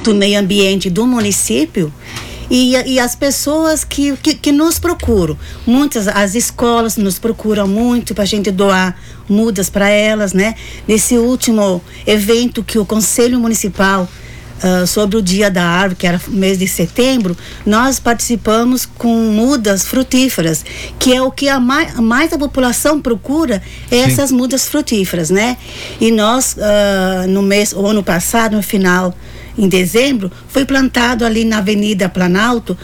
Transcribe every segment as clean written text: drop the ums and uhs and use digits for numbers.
do meio ambiente do município. E as pessoas que nos procuram, as escolas nos procuram muito para a gente doar mudas para elas, né? Nesse último evento que o Conselho Municipal, sobre o Dia da Árvore, que era mês de setembro, nós participamos com mudas frutíferas, que é o que mais a população procura, essas mudas frutíferas, né? E nós, o ano passado, no final, em dezembro, foi plantado ali na Avenida Planalto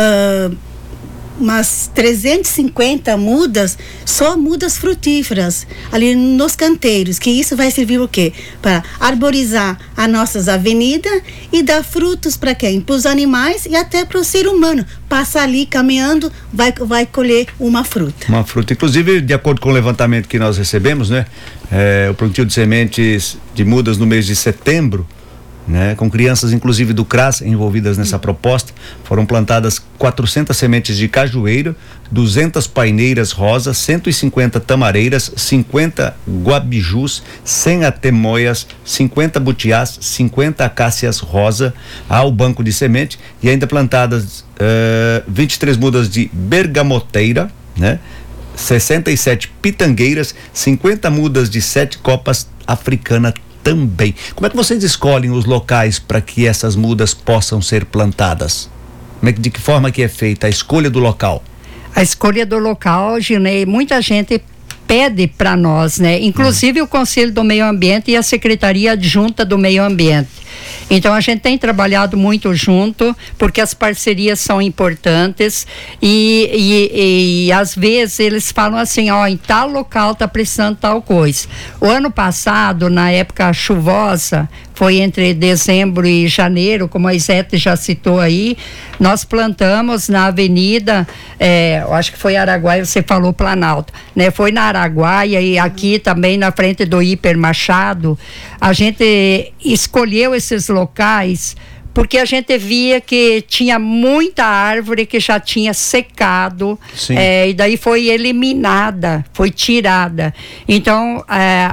umas 350 mudas, só mudas frutíferas, ali nos canteiros, que isso vai servir o quê? Para arborizar as nossas avenidas e dar frutos para quem? Para os animais e até para o ser humano. Passa ali caminhando, vai colher uma fruta. Uma fruta. Inclusive, de acordo com o levantamento que nós recebemos, né? O plantio de sementes de mudas no mês de setembro, né, com crianças inclusive do CRAS envolvidas nessa proposta, foram plantadas 400 sementes de cajueiro, 200 paineiras rosa, 150 tamareiras, 50 guabijus, 100 atemoias, 50 butiás, 50 acácias rosa ao banco de semente, e ainda plantadas 23 mudas de bergamoteira, né, 67 pitangueiras, 50 mudas de 7 copas africana também. Como é que vocês escolhem os locais para que essas mudas possam ser plantadas? De que forma que é feita a escolha do local? A escolha do local, Gilney, muita gente pede para nós, né? Inclusive o Conselho do Meio Ambiente e a Secretaria Adjunta do Meio Ambiente. Então a gente tem trabalhado muito junto, porque as parcerias são importantes e às vezes eles falam assim, em tal local tá precisando tal coisa. O ano passado, na época chuvosa, foi entre dezembro e janeiro, como a Isete já citou aí, nós plantamos na avenida, eu acho que foi Araguaia, você falou Planalto, né? Foi na Araguaia e aqui também na frente do Hiper Machado. A gente escolheu esses locais porque a gente via que tinha muita árvore que já tinha secado, e daí foi eliminada, foi tirada. Então,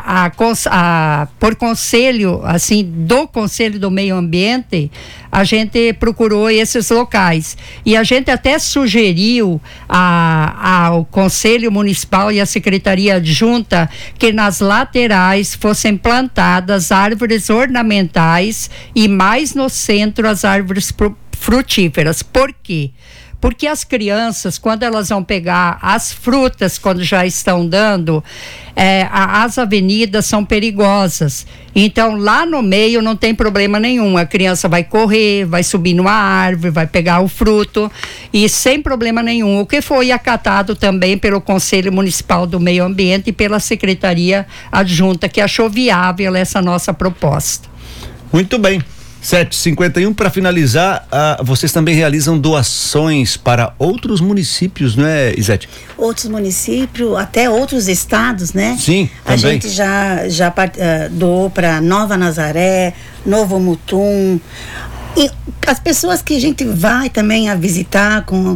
por conselho, assim, do Conselho do Meio Ambiente, a gente procurou esses locais. E a gente até sugeriu ao Conselho Municipal e à Secretaria Adjunta que nas laterais fossem plantadas árvores ornamentais e mais no centro as árvores frutíferas. Por quê? Porque as crianças, quando elas vão pegar as frutas, quando já estão dando, as avenidas são perigosas. Então, lá no meio não tem problema nenhum. A criança vai correr, vai subir numa árvore, vai pegar o fruto e sem problema nenhum. O que foi acatado também pelo Conselho Municipal do Meio Ambiente e pela Secretaria Adjunta, que achou viável essa nossa proposta. Muito bem. 7h51, para finalizar, vocês também realizam doações para outros municípios, não é, Isete? Outros municípios, até outros estados, né? Sim, também. A gente já doou para Nova Nazaré, Novo Mutum. E as pessoas que a gente vai também a visitar com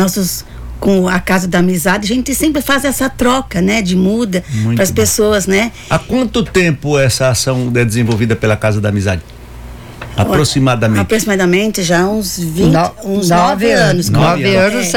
a Casa da Amizade, a gente sempre faz essa troca, né, de muda para as pessoas, né? Há quanto tempo essa ação é desenvolvida pela Casa da Amizade? Aproximadamente já uns 9 anos. 9 anos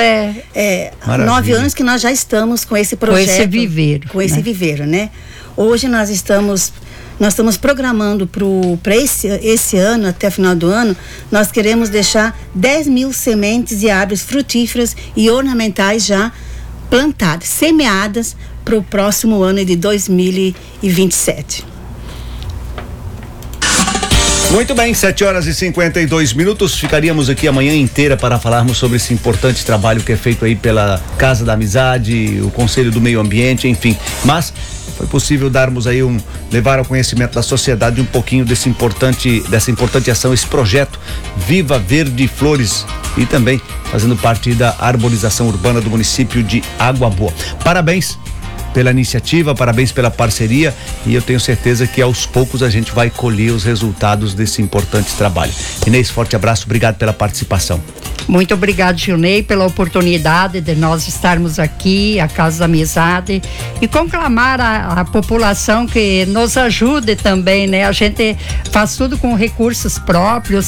9 anos que nós já estamos com esse projeto. Com esse viveiro, né? Hoje nós estamos programando para esse ano, até o final do ano, nós queremos deixar 10 mil sementes de árvores frutíferas e ornamentais já plantadas, semeadas para o próximo ano de 2027. Muito bem, 7h52. Ficaríamos aqui a manhã inteira para falarmos sobre esse importante trabalho que é feito aí pela Casa da Amizade, o Conselho do Meio Ambiente, enfim. Mas foi possível darmos aí levar ao conhecimento da sociedade um pouquinho dessa importante ação, esse projeto Viva Verde Flores, e também fazendo parte da arborização urbana do município de Água Boa. Parabéns pela iniciativa, parabéns pela parceria, e eu tenho certeza que aos poucos a gente vai colher os resultados desse importante trabalho. Inês, forte abraço, obrigado pela participação. Muito obrigado, Gilney, pela oportunidade de nós estarmos aqui, a Casa da Amizade, e conclamar a população que nos ajude também, né? A gente faz tudo com recursos próprios,